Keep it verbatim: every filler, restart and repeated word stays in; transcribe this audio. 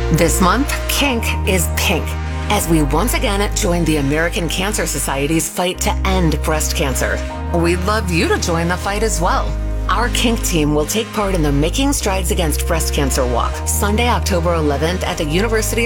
This month, Kink is pink, as we once again join the American Cancer Society's fight to end breast cancer. We'd love you to join the fight as well. Our Kink team will take part in the Making Strides Against Breast Cancer Walk, Sunday, October eleventh at the University